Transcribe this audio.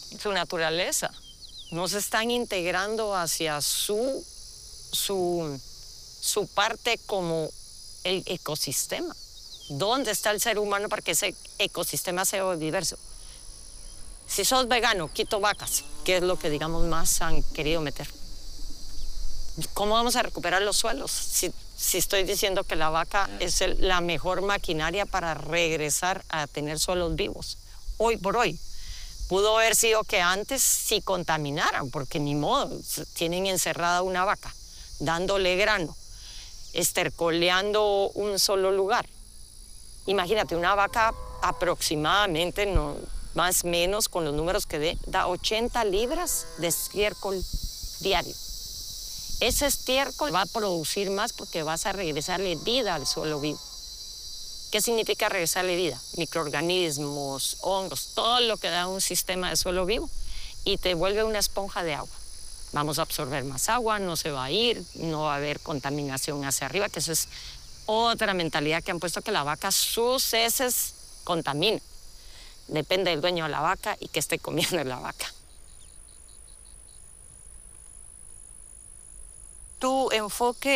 su naturaleza. No se están integrando hacia su parte como el ecosistema. ¿Dónde está el ser humano para que ese ecosistema sea diverso? Si sos vegano, quito vacas, que es lo que, digamos, más han querido meter. ¿Cómo vamos a recuperar los suelos si estoy diciendo que la vaca es la mejor maquinaria para regresar a tener suelos vivos? Hoy por hoy. Pudo haber sido que antes sí contaminaran, porque ni modo, tienen encerrada una vaca, dándole grano, estercoleando un solo lugar. Imagínate, una vaca aproximadamente, no, más o menos con los números que dé, da 80 libras de estiércol diario. Ese estiércol va a producir más porque vas a regresarle vida al suelo vivo. ¿Qué significa regresarle vida? Microorganismos, hongos, todo lo que da un sistema de suelo vivo y te vuelve una esponja de agua. Vamos a absorber más agua, no se va a ir, no va a haber contaminación hacia arriba, que eso es otra mentalidad que han puesto, que la vaca, sus heces contamina. Depende del dueño de la vaca y qué esté comiendo la vaca. Tu enfoque